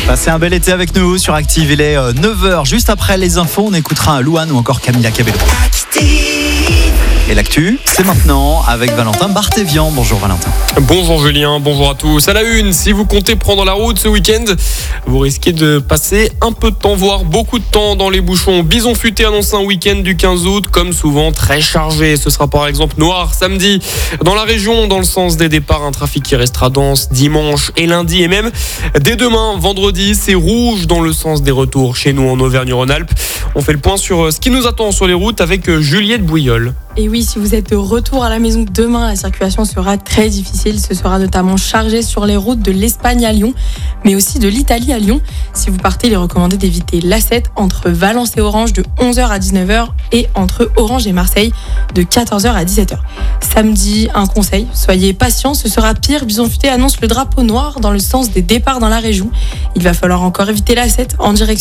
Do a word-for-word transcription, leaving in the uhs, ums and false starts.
Passez un bel été avec nous sur Active. Il est neuf heures. Juste après les infos, on écoutera Louane ou encore Camila Cabello. Et l'actu, c'est maintenant avec Valentin Barthévian. Bonjour Valentin. Bonjour Julien, bonjour à tous. À la une, si vous comptez prendre la route ce week-end, vous risquez de passer un peu de temps, voire beaucoup de temps dans les bouchons. Bison Futé annonce un week-end du quinze août, comme souvent très chargé. Ce sera par exemple noir samedi dans la région, dans le sens des départs. Un trafic qui restera dense dimanche et lundi. Et même dès demain, vendredi, c'est rouge dans le sens des retours chez nous en Auvergne-Rhône-Alpes. On fait le point sur ce qui nous attend sur les routes avec Juliette Bouillol. Et oui, si vous êtes de retour à la maison demain, la circulation sera très difficile. Ce sera notamment chargé sur les routes de l'Espagne à Lyon, mais aussi de l'Italie à Lyon. Si vous partez, il est recommandé d'éviter l'A sept entre Valence et Orange de onze heures à dix-neuf heures et entre Orange et Marseille de quatorze heures à dix-sept heures. Samedi, un conseil, soyez patients, ce sera pire. Bison Futé annonce le drapeau noir dans le sens des départs dans la région. Il va falloir encore éviter l'A sept en direction